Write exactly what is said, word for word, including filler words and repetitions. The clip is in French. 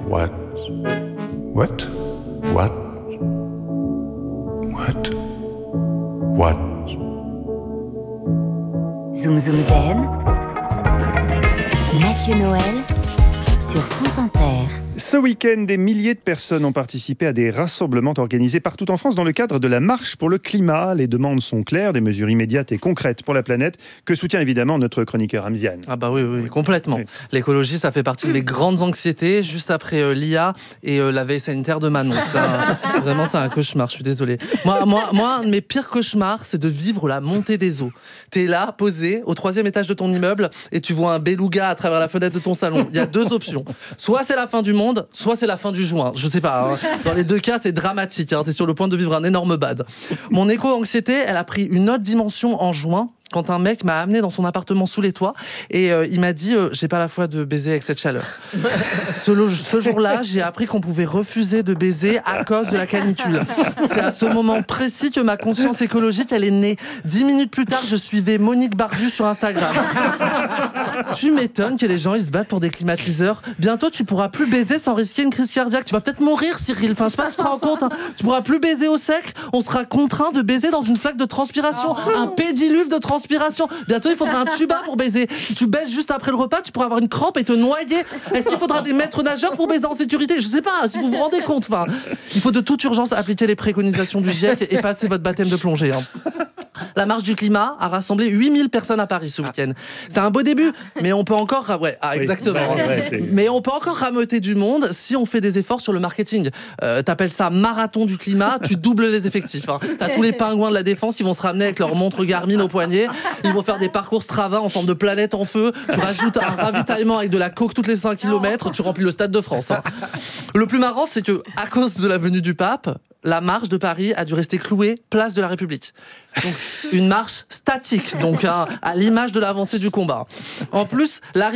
What? What? What? What? What? Zoom Zoom Zen, Mathieu Noël sur France Inter. Ce week-end, des milliers de personnes ont participé à des rassemblements organisés partout en France dans le cadre de la marche pour le climat. Les demandes sont claires, des mesures immédiates et concrètes pour la planète, que soutient évidemment notre chroniqueur Hamziane. Ah bah oui, oui, complètement. Oui. L'écologie, ça fait partie de mes grandes anxiétés, juste après euh, l'I A et euh, la veille sanitaire de Manon. C'est un, vraiment, c'est un cauchemar, je suis désolé. Moi, moi, moi, un de mes pires cauchemars, c'est de vivre la montée des eaux. T'es là, posé, au troisième étage de ton immeuble, et tu vois un beluga à travers la fenêtre de ton salon. Il y a deux options. Soit c'est la fin du monde, soit c'est la fin du joint. Je sais pas. Hein. Dans les deux cas, c'est dramatique. Hein. T'es sur le point de vivre un énorme bad. Mon éco-anxiété, elle a pris une autre dimension en juin, quand un mec m'a amené dans son appartement sous les toits et euh, il m'a dit euh, j'ai pas la foi de baiser avec cette chaleur. ce, lo- ce jour-là, j'ai appris qu'on pouvait refuser de baiser à cause de la canicule. C'est à ce moment précis que ma conscience écologique elle est née. Dix minutes plus tard, je suivais Monique Barbu sur Instagram. Tu m'étonnes que les gens ils se battent pour des climatiseurs. Bientôt, tu pourras plus baiser sans risquer une crise cardiaque. Tu vas peut-être mourir, Cyril. Enfin, je sais pas, tu te rends compte. Hein. Tu pourras plus baiser au sec. On sera contraint de baiser dans une flaque de transpiration. Un pédiluve de transpiration. Transpiration. Bientôt, il faudra un tuba pour baiser. Si tu baises juste après le repas, tu pourras avoir une crampe et te noyer. Est-ce qu'il faudra des maîtres nageurs pour baiser en sécurité ? Je sais pas, si vous vous rendez compte. Enfin, il faut de toute urgence appliquer les préconisations du GIEC et passer votre baptême de plongée. Hein. La marche du climat a rassemblé huit mille personnes à Paris ce week-end. C'est un beau début, mais on peut encore... Ouais, ah, exactement. Oui, ouais, ouais, mais on peut encore rameuter du monde si on fait des efforts sur le marketing. Euh, t'appelles ça marathon du climat, tu doubles les effectifs. Hein. T'as tous les pingouins de la Défense qui vont se ramener avec leur montre Garmin au poignet. Ils vont faire des parcours Strava en forme de planète en feu. Tu rajoutes un ravitaillement avec de la coke toutes les cinq kilomètres. Tu remplis le Stade de France. Hein. Le plus marrant, c'est que à cause de la venue du pape, la marche de Paris a dû rester clouée place de la République. Donc, une marche statique, donc hein, à l'image de l'avancée du combat. En plus, l'arrivée